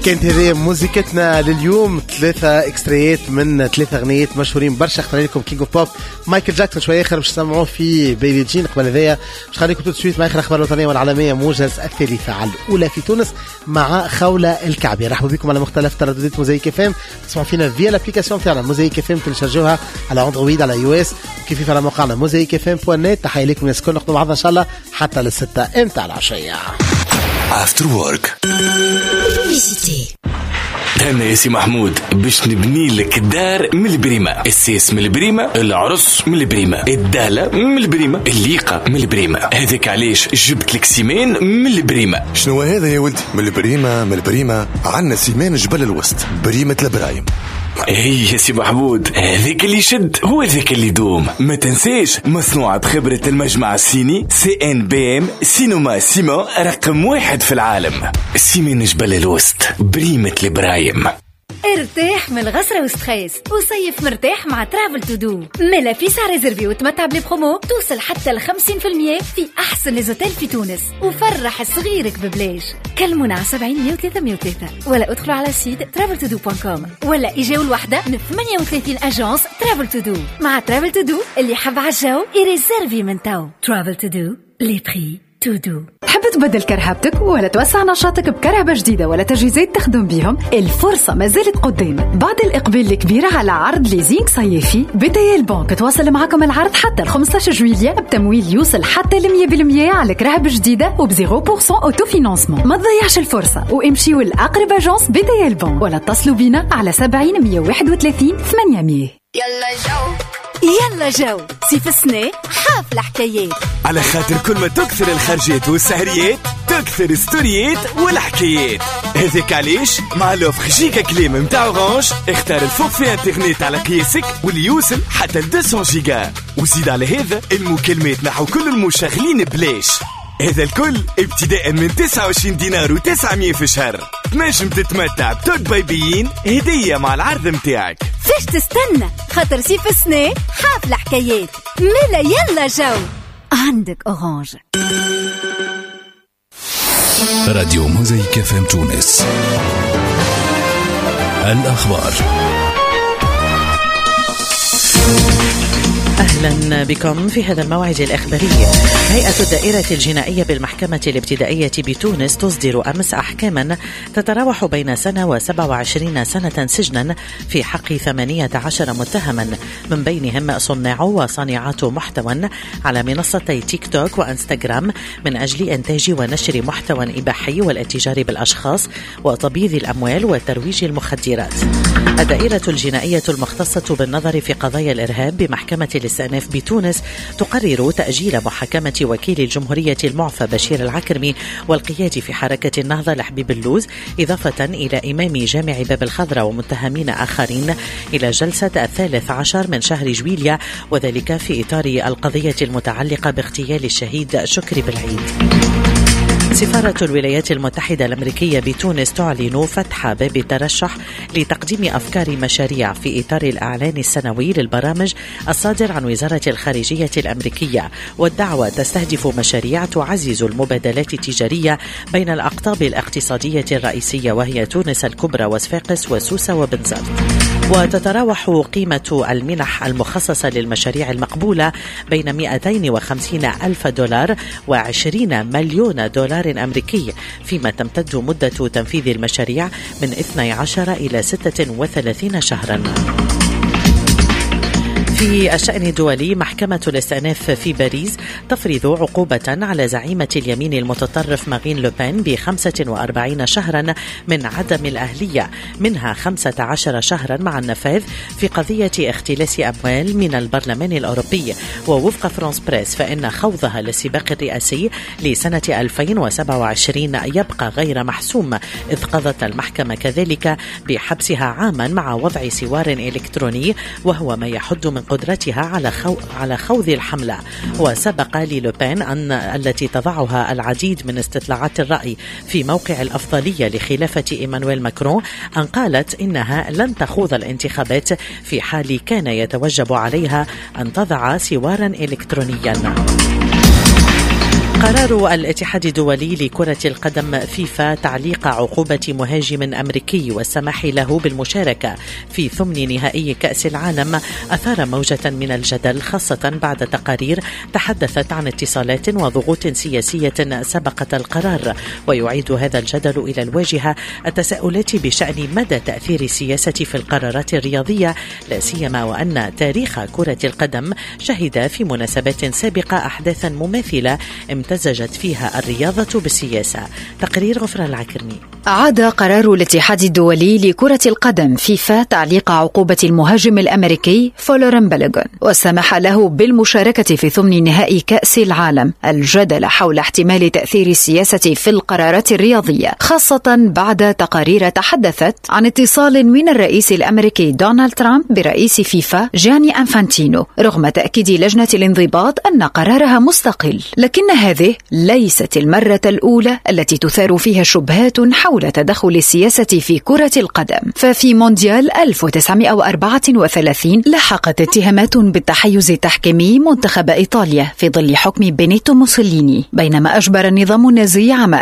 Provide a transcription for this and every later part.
كانت هذه موسيقتنا لليوم، 3 اكستريات من 3 اغنيات مشهورين برشا. اختار لكم كينج اوف بوب مايكل جاكسون شويه اخر باش تسمعوه في بيلي جين. قبل هذايا باش نخليكم تسويت مع اخر اخبار الوطنيه والعالميه، موجز الثالثه على الاولى في تونس مع خوله الكعبي. رحبوا بكم على مختلف ترددات موزايك اف ام. تسمعوا فينا فيا الابليكاسيون تاعنا موزايك اف ام، تنشرجوها على اندرويد على يو اس، كيف على موقعنا موزايك اف ام.net. تحيه لكم يا سكون، نخدموا بعضنا ان شاء الله حتى للستة امتى العشيه. After work. أنا يا سي محمود باش نبني لك الدار من البريمة، السيس من البريمة، العرس من البريمة، الدالة من البريمة، الليقة من البريمة. هذاك علاش جبت لك سيمان من البريمة. شنو هذا يا ولدي؟ من البريمة عنا سيمان جبل الوسط، بريمة البرايم. ايه يا سي محمود، هذاك اللي يشد هو ذاك اللي يدوم. ما تنساش مصنوعة بخبرة المجمع الصيني CNBM سينوما سيما رقم 1 في العالم. سيمان جبل الوسط، بريمة البرايم. ارتاح من الغسرة والستريس وصيف مرتاح مع ترافل تو دو. ملا فيسا ريزرفي وتمتع بلي برومو توصل حتى ل 50% في أحسن ليزوتيل في تونس، وفرح صغيرك ببلاش. كلمونا على 70 103 103 ولا ادخلوا على سيت travel2do.com ولا اجاو الوحدة من 38 أجانس ترافل تو دو. مع ترافل تو دو اللي حب عالجو يريزرفي من تو. ترافل تو دو لي بري تو دو. تحب تبدل كرهبتك ولا توسع نشاطك بكرهبة جديدة ولا تجهيزات تخدم بيهم؟ الفرصة ما زالت قدامك. بعد الإقبال الكبير على عرض ليزينغ صيفي، بداية البنك تواصل معكم العرض حتى 15 جويلية بتمويل يوصل حتى 100% على كرهبة جديدة وب 0% أوتو فينانسمون. ما تضيعش الفرصة وامشيوا لأقرب أجانس بداية البنك ولا اتصلوا بينا على 70 131 800. يلا جو سيف السنة حافل حكايات، على خاطر كل ما تكثر الخرجات والسهريات تكثر الستوريات والحكايات. هذاك علاش مع لوفر جيجا كليم متاع اورانج اختار الفوق في انترنت على قياسك واللي يوصل حتى 200 جيجا، وزيد على هذا المكالمات نحو كل المشغلين بلاش. هذا الكل ابتداء من 29 دينار و900 في الشهر. تنجم تتمتع بتوك بايبيين هدية مع العرض متاعك. فيش تستنى؟ خاطر سيف السنة حافل حكايات. ملا يلا جو عندك أورانج. راديو موزايك اف ام تونس. الأخبار. أهلا بكم في هذا الموعد الإخباري. هيئة الدائرة الجنائية بالمحكمة الابتدائية بتونس تصدر أمس أحكاما تتراوح بين سنة و27 سنة سجنا في حق 18 متهما، من بينهم صناع وصانعات محتوى على منصتي تيك توك وإنستغرام من أجل إنتاج ونشر محتوى إباحي والاتجار بالأشخاص وتبييض الأموال وترويج المخدرات. الدائرة الجنائية المختصة بالنظر في قضايا الإرهاب بمحكمة الاستئناف بتونس تقرر تأجيل محاكمة وكيل الجمهورية المعفى بشير العكرمي والقيادي في حركة النهضة لحبيب اللوز، إضافة إلى إمام جامع باب الخضراء ومتهمين آخرين إلى جلسة 13 من شهر جويليا، وذلك في إطار القضية المتعلقة باغتيال الشهيد شكري بالعيد. سفارة الولايات المتحدة الأمريكية بتونس تعلن فتح باب الترشح لتقديم أفكار مشاريع في إطار الإعلان السنوي للبرامج الصادر عن وزارة الخارجية الأمريكية، والدعوة تستهدف مشاريع تعزز المبادلات التجارية بين الأقطاب الاقتصادية الرئيسية وهي تونس الكبرى وصفاقس وسوسة وبنزرت. وتتراوح قيمة المنح المخصصة للمشاريع المقبولة بين 250 ألف دولار و20 مليون دولار أمريكي، فيما تمتد مدة تنفيذ المشاريع من 12 إلى 36 شهرا. في الشأن الدولي، محكمة الاستئناف في باريس تفرض عقوبة على زعيمة اليمين المتطرف مارين لوبين ب45 شهرا من عدم الأهلية، منها 15 شهرا مع النفاذ في قضية اختلاس أموال من البرلمان الأوروبي. ووفق فرانس بريس فإن خوضها للسباق الرئاسي لسنة 2027 يبقى غير محسوم، إذ قضت المحكمة كذلك بحبسها عاما مع وضع سوار إلكتروني، وهو ما يحد من قدرتها على خوض الحملة. وسبق للوبين التي تضعها العديد من استطلاعات الرأي في موقع الأفضلية لخلافة إيمانويل ماكرون أن قالت إنها لن تخوض الانتخابات في حال كان يتوجب عليها أن تضع سوارا إلكترونيا. قرار الاتحاد الدولي لكرة القدم فيفا تعليق عقوبة مهاجم أمريكي والسماح له بالمشاركة في ثمن نهائي كأس العالم أثار موجة من الجدل، خاصة بعد تقارير تحدثت عن اتصالات وضغوط سياسية سبقت القرار. ويعيد هذا الجدل إلى الواجهة التساؤلات بشأن مدى تأثير السياسة في القرارات الرياضية، لا سيما وأن تاريخ كرة القدم شهد في مناسبات سابقة أحداثا مماثلة امتزجت فيها الرياضة بالسياسة. تقرير غفرة العكرمي. عاد قرار الاتحاد الدولي لكرة القدم فيفا تعليق عقوبة المهاجم الأمريكي فولورن بالوغن والسماح له بالمشاركة في ثمن نهائي كأس العالم الجدل حول احتمال تأثير السياسة في القرارات الرياضية، خاصة بعد تقارير تحدثت عن اتصال من الرئيس الأمريكي دونالد ترامب برئيس فيفا جاني أنفانتينو، رغم تأكيد لجنة الانضباط أن قرارها مستقل. لكن هذه ليست المرة الأولى التي تثار فيها شبهات حول تدخل السياسة في كرة القدم، ففي مونديال 1934 لحقت اتهامات بالتحيز التحكيمي منتخب إيطاليا في ظل حكم بينيتو موسوليني، بينما أجبر النظام النازي عام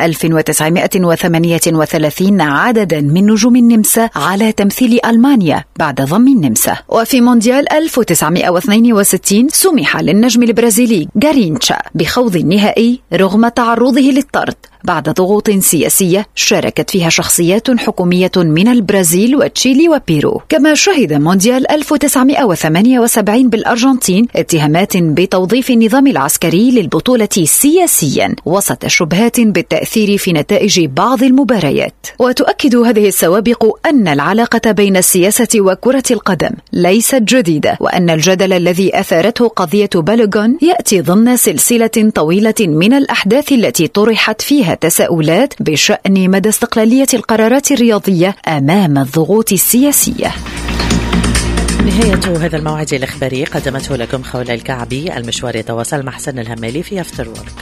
1938 عددا من نجوم النمسا على تمثيل ألمانيا بعد ضم النمسا. وفي مونديال 1962 سمح للنجم البرازيلي غارينشا بخوض النهائي رغم تعرضه للطرد بعد ضغوط سياسية شاركت فيها شخصيات حكومية من البرازيل وتشيلي وبيرو. كما شهد مونديال 1978 بالأرجنتين اتهامات بتوظيف النظام العسكري للبطولة سياسيا وسط شبهات بالتأثير في نتائج بعض المباريات. وتؤكد هذه السوابق أن العلاقة بين السياسة وكرة القدم ليست جديدة، وأن الجدل الذي أثارته قضية بالوغن يأتي ضمن سلسلة طويلة من الأحداث التي طرحت فيها تساؤلات بشأن مدى استقلالية القرارات الرياضية أمام الضغوط السياسية. نهاية هذا الموعد الإخباري قدمته لكم خولة الكعبي. المشوار يتواصل مع حسن الهمالي في أفتر وورك.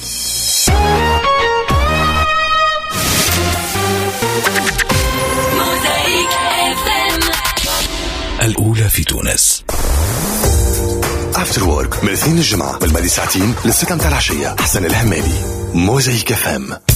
الأولى في تونس. افتر وورك من الاثنين الجمعة والماضي ساعتين للستة متاع العشية. حسن الهمالي، موزايك FM.